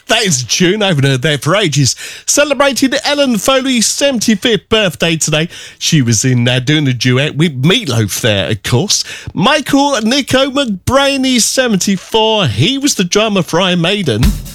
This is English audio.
That is a tune. I haven't heard that for ages. Celebrating Ellen Foley's 75th birthday today. She was in doing a duet with Meatloaf there, of course. Michael Nico McBrain is 74. He was the drummer for Iron Maiden.